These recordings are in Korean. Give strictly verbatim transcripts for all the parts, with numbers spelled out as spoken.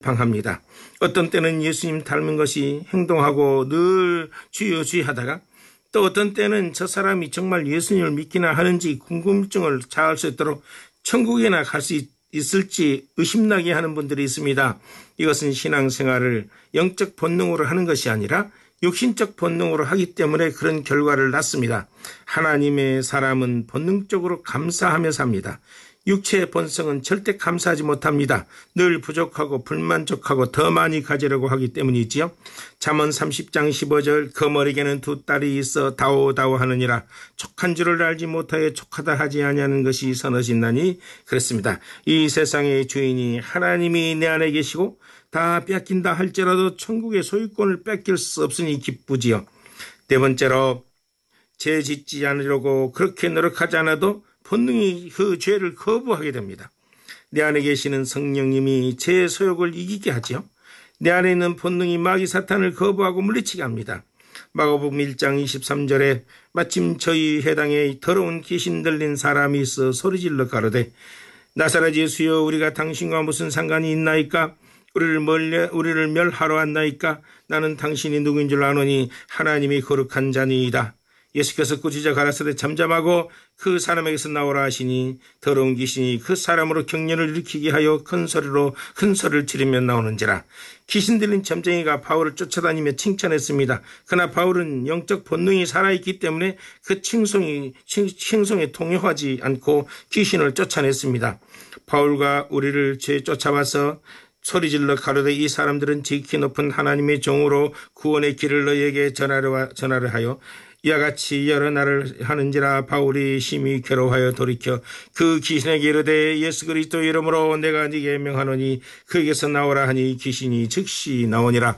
방합니다. 어떤 때는 예수님 닮은 것이 행동하고 늘 주여 주여 하다가 또 어떤 때는 저 사람이 정말 예수님을 믿기나 하는지 궁금증을 자아할 수 있도록 천국에나 갈 수 있을지 의심나게 하는 분들이 있습니다. 이것은 신앙생활을 영적 본능으로 하는 것이 아니라 육신적 본능으로 하기 때문에 그런 결과를 낳습니다. 하나님의 사람은 본능적으로 감사하며 삽니다. 육체의 본성은 절대 감사하지 못합니다. 늘 부족하고 불만족하고 더 많이 가지려고 하기 때문이지요. 잠언 삼십 장 십오 절 거머리에게는 두 딸이 있어 다오다오 하느니라. 촉한 줄을 알지 못하여 촉하다 하지 아니하는 것이 선하신나니 그랬습니다. 이 세상의 주인이 하나님이 내 안에 계시고 다 뺏긴다 할지라도 천국의 소유권을 뺏길 수 없으니 기쁘지요. 네 번째로 죄 짓지 않으려고 그렇게 노력하지 않아도 본능이 그 죄를 거부하게 됩니다. 내 안에 계시는 성령님이 죄의 소욕을 이기게 하지요. 내 안에 있는 본능이 마귀 사탄을 거부하고 물리치게 합니다. 마가복음 일 장 이십삼 절에 마침 저희 회당에 더러운 귀신 들린 사람이 있어 소리질러 가로되 나사렛 예수여 우리가 당신과 무슨 상관이 있나이까? 우리를 멀려 우리를 멸하러 왔나이까? 나는 당신이 누구인 줄 아노니 하나님이 거룩한 자니이다. 예수께서 꾸짖어 가라사대 잠잠하고 그 사람에게서 나오라 하시니 더러운 귀신이 그 사람으로 경련을 일으키게 하여 큰 소리로 큰 소리를 지르며 나오는지라. 귀신 들린 점쟁이가 바울을 쫓아다니며 칭찬했습니다. 그러나 바울은 영적 본능이 살아있기 때문에 그 칭송이, 칭송에 동요하지 않고 귀신을 쫓아냈습니다. 바울과 우리를 죄 쫓아와서 소리질러 가로되 이 사람들은 지극히 높은 하나님의 종으로 구원의 길을 너희에게 전하려, 전하려 하여 이와 같이 여러 날을 하는지라. 바울이 심히 괴로워하여 돌이켜 그 귀신에게 이르되 예수 그리스도 이름으로 내가 네게 명하노니 그에게서 나오라 하니 귀신이 즉시 나오니라.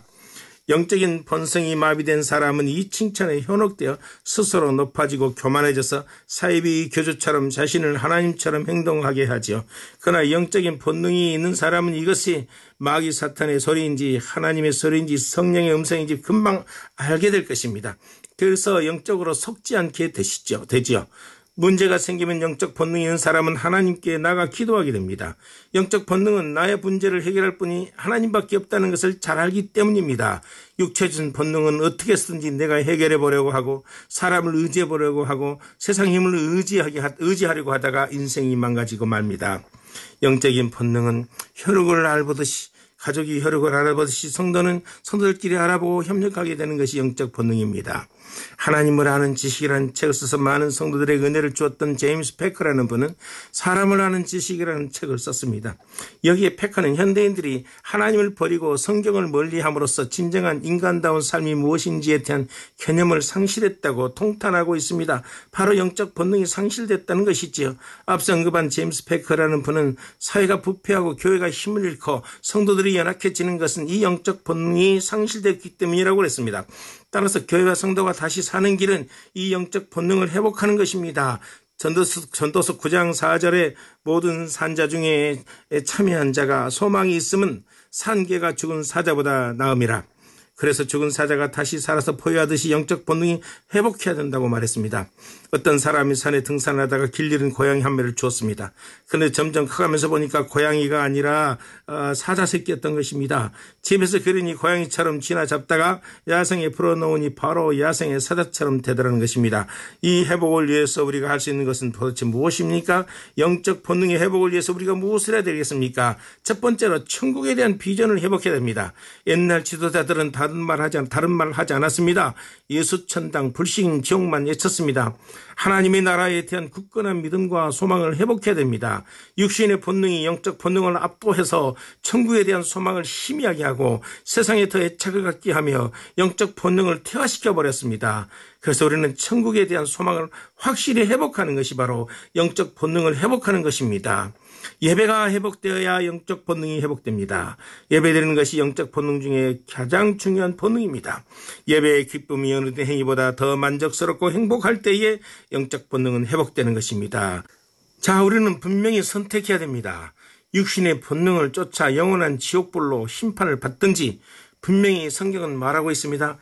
영적인 본성이 마비된 사람은 이 칭찬에 현혹되어 스스로 높아지고 교만해져서 사이비 교주처럼 자신을 하나님처럼 행동하게 하지요. 그러나 영적인 본능이 있는 사람은 이것이 마귀 사탄의 소리인지 하나님의 소리인지 성령의 음성인지 금방 알게 될 것입니다. 그래서 영적으로 속지 않게 되시죠, 되지요. 문제가 생기면 영적 본능이 있는 사람은 하나님께 나가 기도하게 됩니다. 영적 본능은 나의 문제를 해결할 분이 하나님밖에 없다는 것을 잘 알기 때문입니다. 육체적인 본능은 어떻게 쓰든지 내가 해결해 보려고 하고 사람을 의지해 보려고 하고 세상 힘을 의지하게, 의지하려고 하다가 인생이 망가지고 맙니다. 영적인 본능은 혈육을 알보듯이 가족이 혈육을 알아보듯이 성도는 성도들끼리 알아보고 협력하게 되는 것이 영적 본능입니다. 하나님을 아는 지식이라는 책을 써서 많은 성도들에게 은혜를 주었던 제임스 패커라는 분은 사람을 아는 지식이라는 책을 썼습니다. 여기에 패커는 현대인들이 하나님을 버리고 성경을 멀리함으로써 진정한 인간다운 삶이 무엇인지에 대한 개념을 상실했다고 통탄하고 있습니다. 바로 영적 본능이 상실됐다는 것이지요. 앞서 언급한 제임스 패커라는 분은 사회가 부패하고 교회가 힘을 잃고 성도들이 연약해지는 것은 이 영적 본능이 상실됐기 때문이라고 했습니다. 따라서 교회와 성도가 다시 사는 길은 이 영적 본능을 회복하는 것입니다. 전도서, 전도서 구 장 사 절에 모든 산자 중에 참여한 자가 소망이 있음은 산개가 죽은 사자보다 나음이라. 그래서 죽은 사자가 다시 살아서 포효하듯이 영적 본능이 회복해야 된다고 말했습니다. 어떤 사람이 산에 등산하다가 길 잃은 고양이 한 마리를 주었습니다. 그런데 점점 커가면서 보니까 고양이가 아니라 어, 사자 새끼였던 것입니다. 집에서 그러니 고양이처럼 지나 잡다가 야생에 풀어놓으니 바로 야생의 사자처럼 되더라는 것입니다. 이 회복을 위해서 우리가 할 수 있는 것은 도대체 무엇입니까? 영적 본능의 회복을 위해서 우리가 무엇을 해야 되겠습니까? 첫 번째로 천국에 대한 비전을 회복해야 됩니다. 옛날 지도자들은 다른 말 하지 않, 다른 말 하지 않았습니다. 예수 천당 불신 지옥만 외쳤습니다. 하나님의 나라에 대한 굳건한 믿음과 소망을 회복해야 됩니다. 육신의 본능이 영적 본능을 압도해서 천국에 대한 소망을 희미하게 하고 세상에 더 애착을 갖게 하며 영적 본능을 퇴화시켜 버렸습니다. 그래서 우리는 천국에 대한 소망을 확실히 회복하는 것이 바로 영적 본능을 회복하는 것입니다. 예배가 회복되어야 영적 본능이 회복됩니다. 예배드리는 것이 영적 본능 중에 가장 중요한 본능입니다. 예배의 기쁨이 어느 행위보다 더 만족스럽고 행복할 때에 영적 본능은 회복되는 것입니다. 자, 우리는 분명히 선택해야 됩니다. 육신의 본능을 쫓아 영원한 지옥불로 심판을 받든지 분명히 성경은 말하고 있습니다.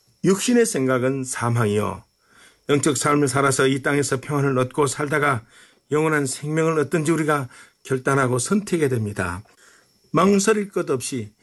육신의 생각은 사망이요. 영적 삶을 살아서 이 땅에서 평안을 얻고 살다가 영원한 생명을 얻든지 우리가 결단하고 선택해야 됩니다. 망설일 것 없이